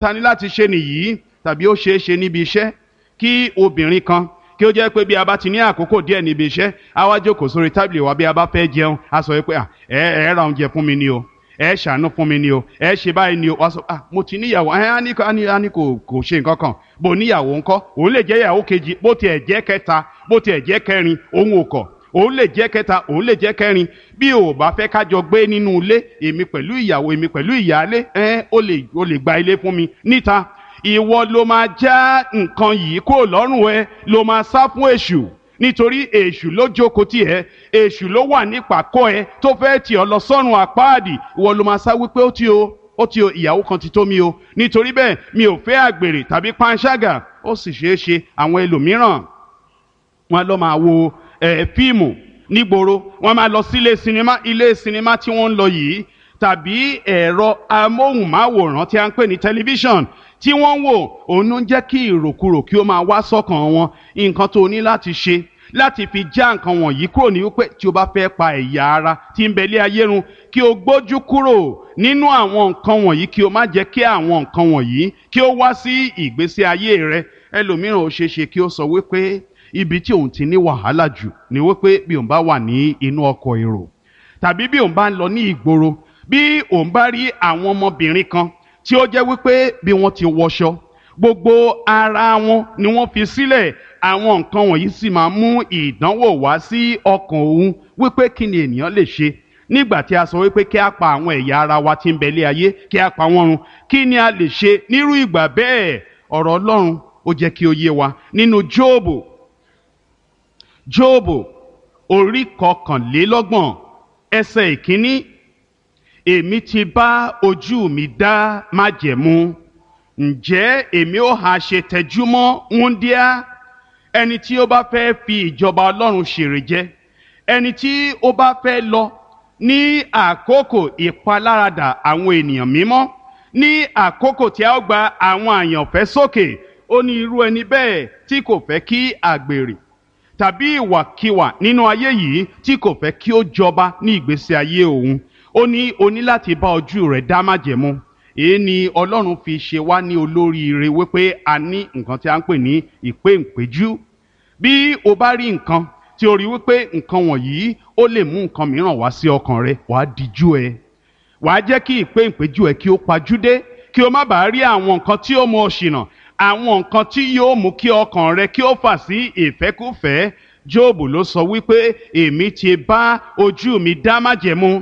ta ní láti ṣe nìyí. Tàbí ó ṣeé ṣe níbi iṣẹ́ kí obìnrin kan kí ó jẹ́ pé bí a bá ti ní àkókò díẹ̀ níbi iṣẹ́ á wá jókòó sórí tábìlì wa bí a bá fẹ́ jẹun á sọ pé ẹ ra oúnjẹ fún mi ni o, ẹ ṣàánú fún mi ni o, ẹ ṣe báyìí ni o. wá sọ mo ti níyàwó á ní kò ṣe nǹkan kan. bó níyàwó ńkọ́, òun lè jẹ́ ìyàwó kejì, bó tiẹ̀ jẹ́ kẹta, bó tiẹ̀ jẹ́ kẹrin, òun ò kọ̀. òun lè jẹ́ kẹta, òun lè jẹ́ kẹrin. bí o bá fẹ́ kájọ gbé nínú ilé, èmi pẹ̀lú ìyàwó, èmi pẹ̀lú ìyálé, ó lè gba ilé fún mi níta. Ìwọ ló máa já nǹkan yìí kó lọ́rùn ẹ, ló máa sá fún èṣù, nítorí èṣù ló jókòó tì ẹ́, èṣù ló wà nípàkọ́ ẹ tó fẹ́ tì ọ́ lọ sọ́run àpáàdì. ìwọ ló máa sá wípé ó ti o ìyàwó kan ti tó mi o, nítorí bẹ́ẹ̀ mi ò fẹ́ àgbèrè tàbí panṣágà. ó sì ṣeé ṣe àwọn ẹlòmíràn wọn lọ máa wo fíìmù nígboro, wọn máa lọ sí ilé sinimá tí wọ́n ń lọ yìí, tàbí ẹ̀rọ amóhùnmáwòrán tí a ń pè ní tẹlifíṣàn tí wọ́n ń wò. òun ló ń jẹ́ kí ìròkurò kí ó máa wá sọ́kàn wọn. nǹkan tó ní láti ṣe láti fi já nǹkan wọ̀nyí kúrò ní wípé tí o bá fẹ́ pa ẹ̀yà ara tí ń bẹ lé ayé run, kí o gbójú kúrò nínú àwọn nǹkan wọ̀nyí, kí o má jẹ́ kí àwọn nǹkan wọ̀nyí kí ó wá sí ìgbésí ayé rẹ. ẹlòmíràn ó ṣeé ṣe kí ó sọ wípé ibi tí òun ti ní wàhálà jù ni wípé bí òun bá wà ní inú ọkọ̀ èrò, tàbí bí òun bá ń lọ ní ìgboro, bí òun bá rí àwọn ọmọbìnrin kan tí ó jẹ́ wípé bí wọ́n ti wọṣọ, gbogbo ara wọn ni wọ́n fi sílẹ̀. àwọn nǹkan wọ̀nyí sì máa mú ìdánwò wá sí ọkàn òun wípé kí ni ènìyàn lè ṣe nígbà tí a sọ wípé kí a pa àwọn ẹ̀yà ara wa tí ń bẹ lé ayé, kí a pa wọ́n run. kí ni a lè ṣe nírú ìgbà bẹ́ẹ̀? ọ̀rọ̀ Ọlọ́run ó jẹ́ kí ó yé wa nínú Jóòbù orí 21 ẹsẹ̀ 1. èmi ti bá ojú mi dá májẹ̀mú, ǹjẹ́ èmi ó ha ṣe tẹjúmọ́ wúńdíá? ẹni tí ó bá fẹ́ fi ìjọba Ọlọ́run ṣèrè jẹ, ẹni tí ó bá fẹ́ lọ ní àkókò ìpaláradà àwọn ènìyàn mímọ́, ní àkókò tí a ó gba àwọn àyànfẹ́ sókè, ó ní irú ẹni bẹ́ẹ̀ tí kò fẹ́ kí àgbèrè tàbí ìwàkiwà nínú ayé yìí, tí kò fẹ́ kí ó jọba ní ìgbésí ayé òun. ó ní o ní láti bá ojú rẹ̀ dá májẹ̀mú. èyí ni Ọlọ́run fi ṣe wá ní olóríire wípé a ní nǹkan tí a ń pè ní ìpéǹpéjú. bí o bá rí nǹkan tí o rí wípé nǹkan wọ̀nyí ó lè mú nǹkan mìíràn wá sí ọkàn rẹ, wàá dijú ẹ, wàá jẹ́ kí ìpéǹpéjú ẹ kí ó pajúdé, kí o má bàa rí àwọn nǹkan tí ó mú ọ ṣìnà, àwọn nǹkan tí yóò mú kí ọkàn rẹ kí ó fà sí ìfẹ́kúfẹ̀ẹ́. Jóòbù ló sọ wípé èmi ti bá ojú mi dá májẹ̀mú,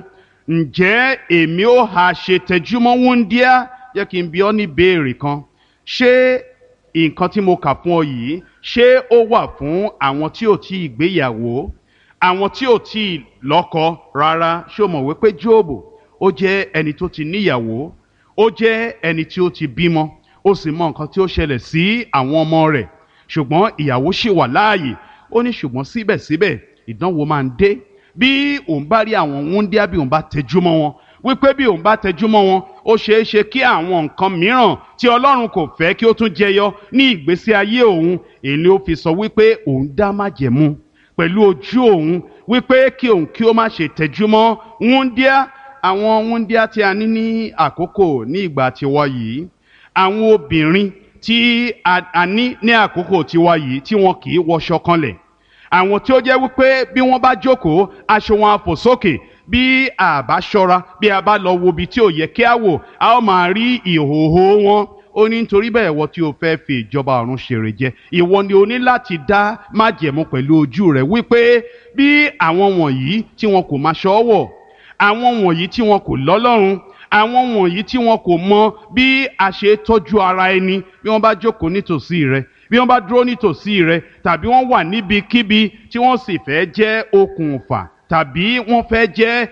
ǹjẹ́ èmi ó ha ṣe tẹjúmọ́ wúńdíá? jẹ́ kí n bi ọ́ ní béèrè kan. ṣé nǹkan tí mo kà fún ọ yìí, ṣé ó wà fún àwọn tí ò tí ì gbéyàwó, àwọn tí ò tí ì lọ́kọ? rárá. ṣé o mọ̀ wípé Jóòbù ó jẹ́ ẹni tó ti níyàwó, ó jẹ́ ẹni tí ó ti bímọ, ó sì mọ nǹkan tí ó ṣẹlẹ̀ sí àwọn ọmọ rẹ̀, ṣùgbọ́n ìyàwó ṣì wà láàyè. ó ní ṣùgbọ́n síbẹ̀síbẹ̀ ìdánwò máa ń dé. bí òun bá rí àwọn wúńdíá, bí òun bá tẹjúmọ́ wọn, wípé bí òun bá tẹjúmọ́ wọn, ó ṣeé ṣe kí àwọn nǹkan mìíràn tí Ọlọ́run kò fẹ́ kí ó tún jẹyọ ní ìgbésí ayé òun. èyí ni ó fi sọ wípé òun dá májẹ̀mú pẹ̀lú ojú òun wípé kí òun kí ó má ṣe tẹjúmọ́ wúńdíá. àwọn wúńdíá tí a ní ní àkókò ní ìgbà tiwa yìí, àwọn obìnrin tí a ní ní àkókò tiwa yìí tí wọn kì í wọṣọ kanlẹ̀, àwọn tí ó jẹ́ wípé bí wọ́n bá jókòó aṣọ wọn á fò sókè. bí a bá ṣọ́ra, bí a bá lọ wo ibi tí ò yẹ kí a wò, a ó máa rí ìhòòhò wọn. ó ní nítorí bẹ́ẹ̀ ìwọ tí o fẹ́ fi ìjọba ọ̀run ṣèrè jẹ, ìwọ ni o ní láti dá májẹ̀mú pẹ̀lú ojú rẹ wípé bí àwọn wọ̀nyí tí wọn kò máa ṣọ́wọ̀, àwọn wọ̀nyí tí wọn kò lọ́lọ́run, àwọn wọ̀nyí tí wọn kò mọ bí a ṣe tọ́jú ara ẹni, bí wọ́n bá jókòó nítòsí rẹ, bí wọ́n bá dúró nítòsí rẹ, tàbí wọ́n wà níbikíbi tí wọ́n sì fẹ́ jẹ́ okùnfà tàbí wọ́n fẹ́ jẹ́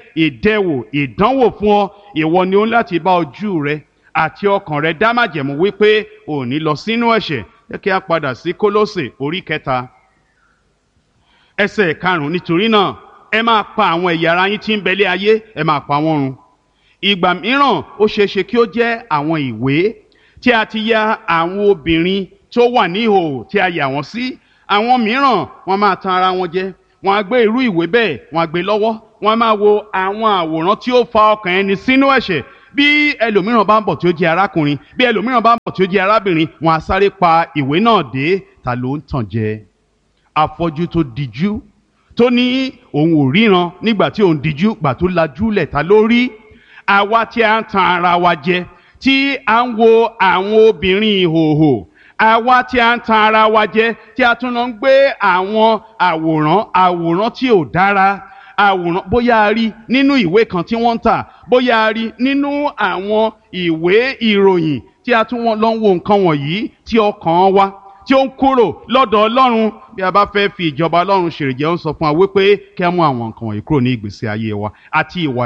ìdánwò fún ọ, ìwọ ni ó ní láti bá ojú rẹ àti ọkàn rẹ dá májẹ̀mú wípé ò ní lọ sínú ẹ̀ṣẹ̀. jẹ́ kí a padà sí Kólósè orí 3 ẹsẹ̀ 5. nítorí náà ẹ máa pa àwọn ẹ̀yà ara yín tí ń bẹ lé ayé, ẹ máa pa wọ́n run. ìgbà mìíràn ó ṣeé ṣe kí ó jẹ́ àwọn ìwé tí a ti ya àwọn obìnrin tó wà ní ìhòòhò tí a yà wọ́n sí. àwọn mìíràn wọ́n máa tan ara wọn jẹ, wọ́n á gbé irú ìwé bẹ́ẹ̀, wọ́n á gbé lọ́wọ́, wọ́n á máa wo àwọn àwòrán tí ó fa ọkàn ẹni sínú ẹ̀ṣẹ̀. bí ẹlòmíràn bá ń bọ̀ tí ó jẹ́ arákùnrin bí ẹlòmíràn bá ń bọ̀ tí ó jẹ́ arábìnrin, wọn á sáré pa ìwé náà dé. Ta ló ń tàn jẹ? Afọ́jú tó dijú tó ní òun ò ríran nígbà tí òun dijú, gbà tó lajúlẹ̀ ta ló rí? Àwa tí a ń tan ara wa jẹ, tí a ń wo àwọn obìnrin ìhòòhò, àwa tí a ń tan ara wa jẹ, tí a tún lọ ń gbé àwọn àwòrán tí ò dára, àwòrán bóyá a rí nínú ìwé kan tí wọ́n ń tà, bóyá a rí nínú àwọn ìwé ìròyìn, tí a tún lọ ń wo nǹkan wọ̀nyí, tí ọkàn wa tí ó ń kúrò lọ́dọ̀ Ọlọ́run. Bí a bá fẹ́ fi ìjọba Ọlọ́run ṣèrèjẹ́, ó ń sọ fún wa wípé kí a mú àwọn nǹkan wọ̀nyí kúrò ní ìgbésí ayé wa. Àti ìwà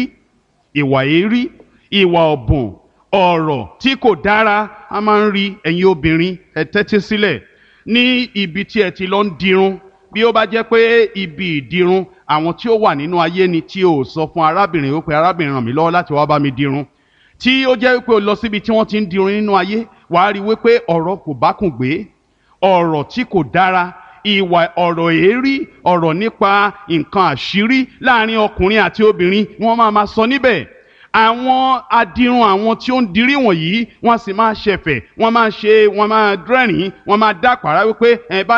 èérí, ìwà ọ̀bùn, ọ̀rọ̀ tí kò dára. A máa ń rí ẹ̀yin obìnrin, ẹ tẹ́tí sílẹ̀, ní ibi tí ẹ ti lọ ń dirun. Bí ó bá jẹ́ pé ibi ìdirun àwọn tí ó wà nínú ayé ni, tí o sọ fún arábìnrin wípé arábìnrin ràn mí lọ́wọ́ láti wá bá mi dirun, tí ó jẹ́ wípé o lọ síbi tí wọ́n ti ń dirun nínú ayé, wàá rí wípé ọ̀rọ̀ kò bákùn gbé, ọ̀rọ̀ tí kò dára, ọ̀rọ̀ èérí, ọ̀rọ̀ nípa nǹkan àṣírí láàrin ọkùnrin àti obìnrin ni wọ́n máa sọ níbẹ̀. Àwọn adirun, àwọn tí ó ń dirí wọ̀nyí, wọ́n sì máa ṣẹ̀fẹ̀, wọ́n máa dẹ́rìn, wọ́n máa dápàrá wípé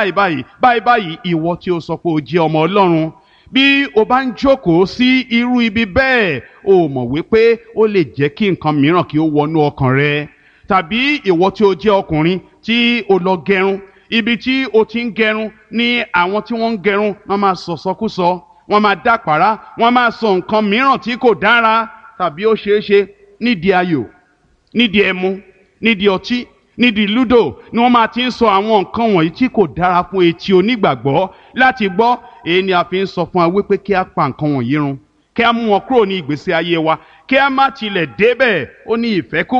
báyìí ìwọ tí o sọ pé o jẹ́ ọmọ Ọlọ́run, bí o bá ń jókòó sí irú ibi bẹ́ẹ̀, o mọ̀ wípé ó lè jẹ́ kí nǹkan mìíràn kí ó wọnú ọkàn rẹ. Tàbí ìwọ tí o jẹ́ ọkùnrin tí o lọ gẹrun, ibi tí o ti ń gẹrun ní àwọn tí wọ́n ń gẹrun, wọ́n máa sọ̀sọkúsọ, wọ́n máa dápàrá, wọ́n máa sọ nǹkan mìíràn tí kò dára. Tàbí ó ṣeé ṣe nídìí ayò, nídìí ẹmu, nídìí ọtí, nídìí lúdò ni wọ́n máa ti ń sọ àwọn nǹkan wọ̀nyí tí kò dára fún etí onígbàgbọ́ láti gbọ́. Èyí ni a fi ń sọ fún wa wípé kí a pa nǹkan wọ̀nyí run, kí a mú wọn kúrò ní ìgbésí ayé wa, kí a má tilẹ̀ débẹ̀. Ó ní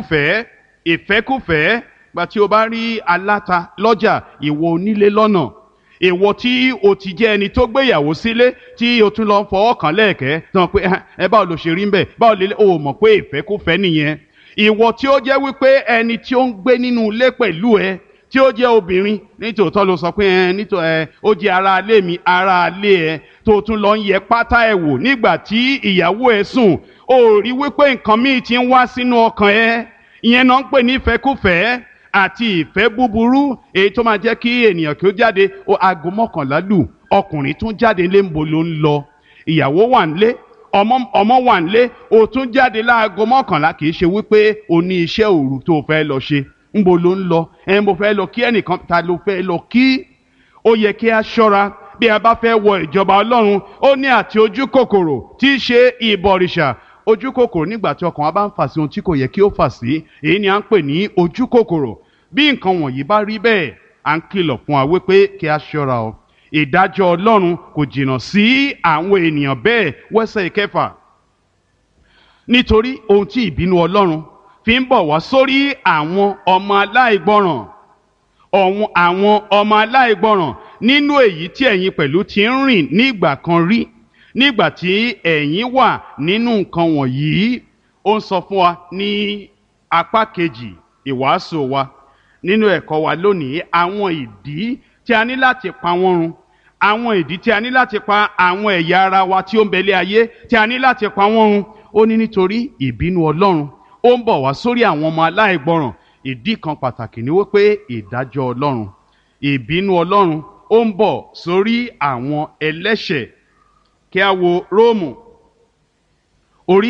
ìfẹ́kúfẹ̀ẹ́. Gbà tí o bá rí aláta lọ́jà, ìwọ onílé lọ́nà, ìwọ tí o ti jẹ́ ẹni tó gbéyàwó sílé, tí o tún lọ fọwọ́ kàn lẹ́ẹ̀kẹ́ tán pé báwo ló ṣe rí ń bẹ̀, báwo lè o mọ̀ pé ìfẹ́kúfẹ̀ẹ́ nìyẹn. Ìwọ tí ó jẹ́ wípé ẹni tí ó ń gbé nínú ilé pẹ̀lú ẹ, tí ó jẹ́ obìnrin, nítòótọ́ ló sọ pé ó jẹ́ ará ilé mi, ará ilé ẹ, tó tún lọ ń yẹ pátá ẹ wò nígbà tí ìyàwó ẹ sùn, ó rí wípé nǹkan míì ti ń wá sínú ọkàn ẹ. Ìyẹn náà ń pè ní ìfẹ́kúfẹ̀ẹ́ àti ìfẹ́ búburú, èyí tó máa jẹ́ kí ènìyàn kí ó jáde. Aago 11 lù, ọkùnrin tún jáde lé, ńbo ló ń lọ? Ìyàwó wà nílé, ọmọ wà nílé, o tún jáde láago 11. Kì í ṣe wípé o ní iṣẹ́ òru tó fẹ́ lọ ṣe. Ńbo ló ń lọ? Mo fẹ́ lọ kí ẹnìkan. Ta ló fẹ́ lọ kí? Ó yẹ kí a ṣọ́ra bí a bá fẹ́ wọ ìjọba Ọlọ́run. Ó ní àti ojú kòkòrò tí í ṣe ìbọ̀rìṣà. Ojú kòkòrò nígbà tí ọkàn wa bá ń fà sí ohun tí kò yẹ kí ó fà sí, èyí ni à ń pè ní ojú kòkòrò. Bí nǹkan wọ̀nyí bá rí bẹ́ẹ̀, à ń kìlọ̀ fún wa wípé kí a ṣọ́ra o. Ìdájọ́ Ọlọ́run kò jìnnà sí àwọn ènìyàn bẹ́ẹ̀. Wẹ́sẹ̀ 6. Nítorí ohun tí ìbínú Ọlọ́run fi ń bọ̀ wá sórí àwọn ọmọ aláìgbọràn, nínú èyí tí ẹ̀yin pẹ̀lú ti ń rìn nígbà kan rí, nígbà tí ẹ̀yin wà nínú nǹkan wọ̀nyí. Ó ń sọ fún wa ní apá kejì ìwàásù wa nínú ẹ̀kọ́ wa lónìí, àwọn ìdí tí a ní láti pa wọ́n run, àwọn ìdí tí a ní láti pa àwọn ẹ̀yà ara wa tí ó ń bẹ̀lẹ̀ ayé, tí a ní láti pa wọ́n run. Ó ní nítorí ìbínú Ọlọ́run ó ń bọ̀ wá sórí àwọn ọmọ aláìgbọràn. Ìdí kan pàtàkì ni wípé ìdájọ́ Ọlọ́run, ìbínú Ọlọ́run ó ń bọ̀ sórí àwọn ẹlẹ́ṣẹ̀. Kí a wo Róòmù orí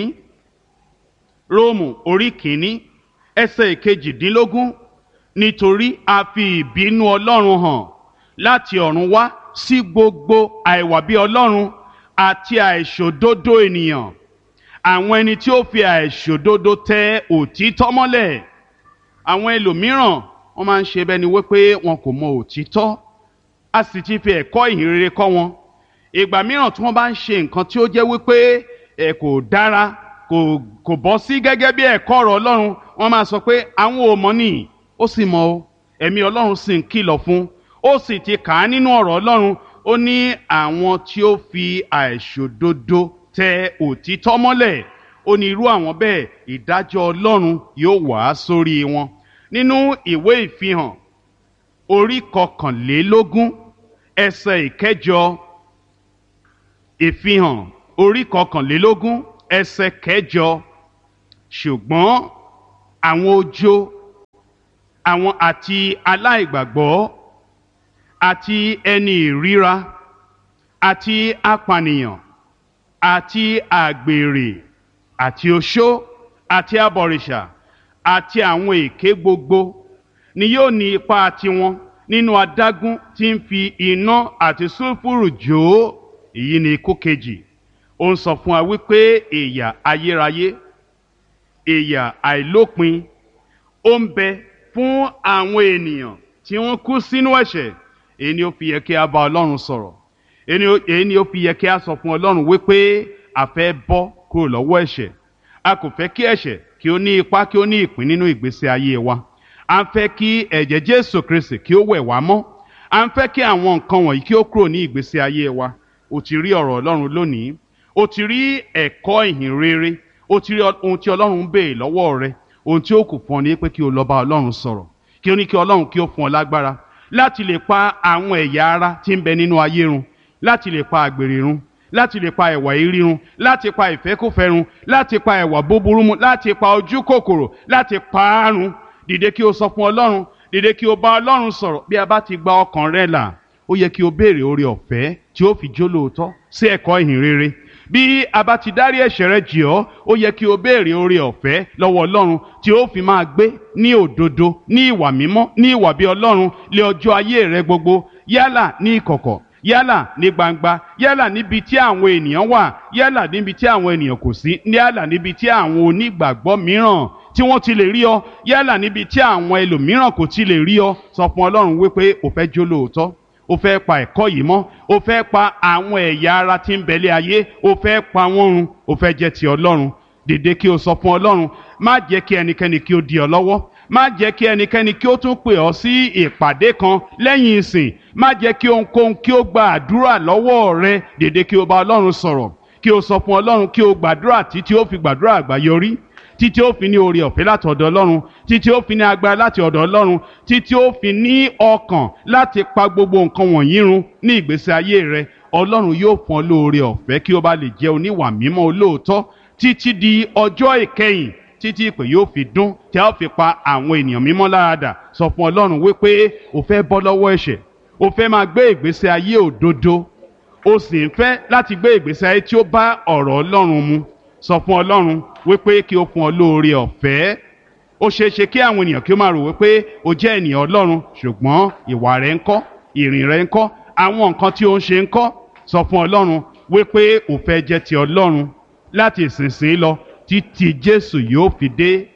kìíní ẹsẹ̀ 18. Nítorí a fi ìbínú Ọlọ́run hàn láti ọ̀run wá sí gbogbo àìwà bí Ọlọ́run àti àìṣòdodo ènìyàn, àwọn ẹni tí ó fi àìṣòdodo tẹ òtítọ́ mọ́lẹ̀. Àwọn ẹlòmíràn wọ́n máa ń ṣe bẹ́ẹ̀ ni wípé wọn kò mọ òtítọ́, a sì ti fi ẹ̀kọ́ ìhìnrere kọ́ wọn. Ìgbà mìíràn tí wọ́n bá ń ṣe nǹkan tí ó jẹ́ wípé kò dára, kò bọ́ sí gẹ́gẹ́ bí ẹ̀kọ́ ọ̀rọ̀ Ọlọ́run, wọ́n máa sọ pé àwọn ò mọ̀ nìyí. Ó sì mọ̀ o, ẹ̀mí Ọlọ́run sì ń kìlọ̀ fún, ó sì ti kà á nínú ọ̀rọ̀ Ọlọ́run. Ó ní àwọn tí ó fi àìṣòdodo tẹ òtítọ́ mọ́lẹ̀, ó ní irú àwọn bẹ́ẹ̀ ìdájọ́ Ọlọ́run yóò wá sórí wọn. Nínú ìwé Ìfihàn orí 21 ẹsẹ̀ 8. Ìfihàn orí 21 ẹsẹ̀ 8. ṣùgbọ́n àwọn ojo, àwọn àti aláìgbàgbọ́ àti ẹni ìríra àti apànìyàn àti àgbèrè àti oṣó àti abọ̀rìṣà àti àwọn èké gbogbo ni yóò ní ipa tiwọn nínú adágún tí ń fi iná àti sulfuru jó. Èyí ni ikú kejì. Ó ń sọ fún wa wípé ìyà ayérayé, ìyà àìlópin ó ń bẹ fún àwọn ènìyàn tí wọ́n kú sínú ẹ̀ṣẹ̀. Èyí ni ó fi yẹ kí a bá Ọlọ́run sọ̀rọ̀. Èyí ni ó fi yẹ kí a sọ fún Ọlọ́run wípé a fẹ́ bọ́ kúrò lọ́wọ́ ẹ̀ṣẹ̀. A kò fẹ́ kí ẹ̀ṣẹ̀ kí ó ní ipa, kí ó ní ìpín nínú ìgbésí ayé wa. A ń fẹ́ kí ẹ̀jẹ̀ Jésù Kristi kí ó wẹ̀ wá mọ́. A ń fẹ́ kí àwọn nǹkan wọ̀nyí kí ó kúrò ní ìgbésí ayé wa. O ti rí ọ̀rọ̀ Ọlọ́run lónìí. O ti rí ẹ̀kọ́ ìhìn rere. O ti rí ohun tí Ọlọ́run ń béè lọ́wọ́ rẹ. Ohun tí ó kù fún ọ ni pé kí o lọ bá Ọlọ́run sọ̀rọ̀. Kí o ní kí Ọlọ́run kí ó fún ọ lágbára láti lè pa àwọn ẹ̀yà ara tí ń bẹ nínú ayé run, láti lè pa àgbèrè run, láti lè pa ìwà ìrí run, láti pa ìfẹ́kúfẹ̀ẹ́ run, láti pa ìwà búburú mu, láti pa ojú kòkòrò, láti pa á run. Dìde kí o sọ fún Ọlọ́run. Dìde kí o bá Ọlọ́run sọ̀rọ̀. Bí a bá ti gba ọkàn rẹ là, ó yẹ kí o béèrè oore ọ̀fẹ́ tí ó fi jó lóòótọ́ sí ẹ̀kọ́ ìhìn rere. Bí a bá ti dárí ẹ̀ṣẹ̀ rẹ jì ọ́, ó yẹ kí o béèrè oore ọ̀fẹ́ lọ́wọ́ Ọlọ́run tí ó fi máa gbé ní òdodo, ní ìwà mímọ́, ní ìwà bí Ọlọ́run lé ọjọ́ ayé rẹ gbogbo, yálà ní ìkọ̀kọ̀, yálà ní gbangba, yálà níbi tí àwọn ènìyàn wà, yálà níbi tí àwọn ènìyàn kò sí, yálà níbi tí àwọn onígbàgbọ́ mìíràn tí wọ́n ti lè rí ọ, yálà níbi tí àwọn ẹlòmíràn kò ti lè rí ọ. Sọ fún Ọlọ́run wípé o fẹ́ jó lóòótọ́. O fẹ́ pa ẹ̀kọ́ yìí mọ́. O fẹ́ pa àwọn ẹ̀yà ara tí ń bẹ̀lẹ̀ ayé. O fẹ́ pa wọ́n run. O fẹ́ jẹ́ ti Ọlọ́run. Dìde kí o sọ fún Ọlọ́run. Má jẹ́ kí ẹnikẹ́ni kí ó dí ọ lọ́wọ́. Má jẹ́ kí ẹnikẹ́ni kí ó tún pè ọ́ sí ìpàdé kan lẹ́yìn ìsìn. Má jẹ́ kí ohunkóhun kí ó gba àdúrà lọ́wọ́ rẹ. Dìde kí o bá Ọlọ́run sọ̀rọ̀. Kí o sọ fún Ọlọ́run kí o gbàdúrà títí ó fi gbàdúrà àgbáyọrí, títí ó fi ní oore ọ̀fẹ́ láti ọ̀dọ̀ Ọlọ́run, títí ó fi ní agbára láti ọ̀dọ̀ Ọlọ́run, títí ó fi ní ọkàn láti pa gbogbo nǹkan wọ̀nyí run ní ìgbésí ayé rẹ. Ọlọ́run yóò fún ọ lóore ọ̀fẹ́ kí ó bá lè jẹ́ oníwà mímọ́ olóòótọ́ títí di ọjọ́ ìkẹyìn, títí ìpè yóò fi dún tí a ó fi pa àwọn ènìyàn mímọ́ láradà. Sọ fún Ọlọ́run wípé o fẹ́ bọ́ lọ́wọ́ ẹ̀ṣẹ̀. O fẹ́ máa gbé ìgbésí ayé òdodo. O sì ń fẹ́ láti gbé ìgbésí ayé tí ó bá ọ̀rọ̀ Ọlọ́run mu. Sọ fún Ọlọ́run wípé kí o fún ọ lóore ọ̀fẹ́. Ó ṣeé ṣe kí àwọn ènìyàn kí ó máa rò wípé o jẹ́ ènìyàn Ọlọ́run, ṣùgbọ́n ìwà rẹ ńkọ́, ìrìn rẹ ńkọ́, àwọn nǹkan tí o ń ṣe ńkọ́. Sọ fún Ọlọ́run wípé o fẹ́ jẹ́ ti Ọlọ́run láti ìsinsìnyí lọ títí Jésù yóò fi dé.